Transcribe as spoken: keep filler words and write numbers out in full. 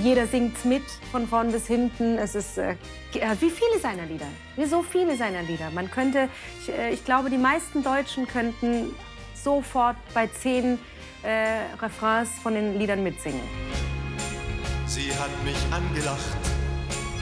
Jeder singt mit, von vorn bis hinten. Es ist, äh, wie viele seiner Lieder? Wie so viele seiner Lieder. Man könnte, ich, äh, ich glaube, die meisten Deutschen könnten sofort bei zehn äh, Refrains von den Liedern mitsingen. Sie hat mich angelacht